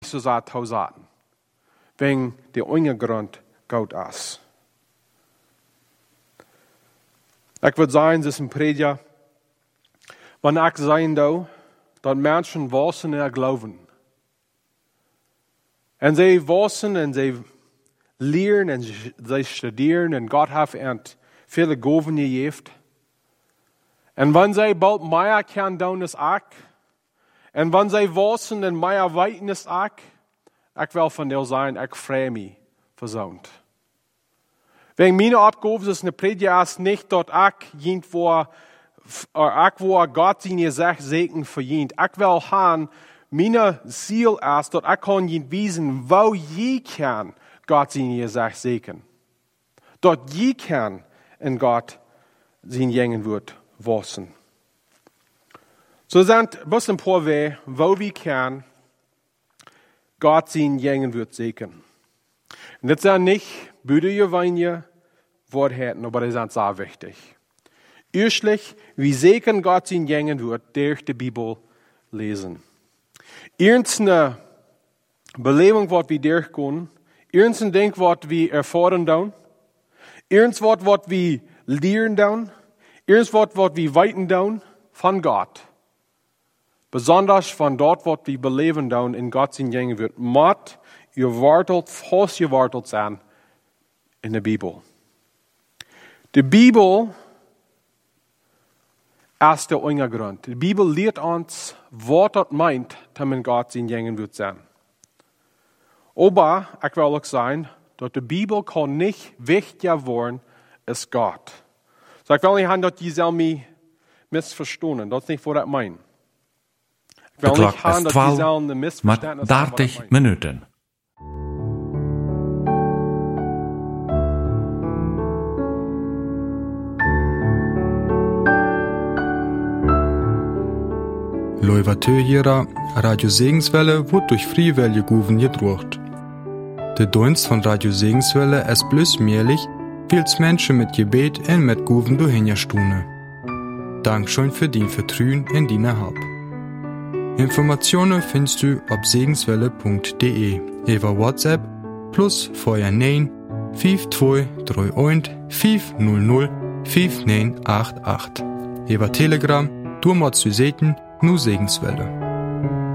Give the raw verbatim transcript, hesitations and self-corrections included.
so sagt, hausaten. Wegen der Untergrund gut ist. Ich würde sagen, das ist ein Prediger, wenn ich sagen da, dass Menschen wissen und glauben. Und sie wissen und sie lernen und sie studieren und Gott hat ihnen viele Gaben gegeben. Und wenn sie bald mehr können tun als ich, und wenn sie wissen und mehr weiten als ich, ich will von dir sein, ich freue mich versöhnt. Wegen meiner Aufgabe ist eine Prediger ist nicht, dass ich irgendwo, oder ich wo Gott seine Sache segnen verdient. Ich will haben, mein Ziel ist, dass ich kann ihnen wiesen, wo je kann Gott seine Sache segnen. Dort je kann in Gott sein Jängen wird wissen. So sind ein bisschen ein paar Wege, wo wir können Gott sein Jängen wird segnen. Und das sind nicht Bücher, Weine, Worthätten, aber das ist sehr wichtig. Erstlich, wie segnen Gott sein Jängen wird, durch die Bibel lesen. Irgendeine Belebung, was wir durchgehen, irgendein Ding, was wir erfahren tun, irgendwas, was wir lernen tun, irgendwas, was wir weiten tun, von Gott. Besonders von dort, was wir beleben tun, in Gott sein Jängen wird, macht gewartet, fast gewartet sein in der Bibel. Die Bibel ist der Untergrund. Die Bibel lehrt uns, was das meint, dass Gott sein Jängen wird sein. Aber ich will auch sagen, dass die Bibel kann nicht wichtiger werden als Gott. So ich will nicht haben, dass die selber mich missverstehen. Das ist nicht, was ich meine. Ich will nicht haben, dass die selber eine Missverständnis haben. dertig Minuten. Leuvatö-Jera, Radio Segenswelle wird durch Friewelle Guven gedruckt. Der Dienst von Radio Segenswelle ist bloß möglich, weil es Menschen mit Gebet und mit Guven durchhinterstune. Dankeschön für dein Vertrauen in deine Hab. Informationen findest du auf segenswelle punkt de, über WhatsApp plus vorher neun fünf zwei drei eins fünf null null fünf neun acht acht. Über Telegram, du mal zu sehen, nur Segenswelle.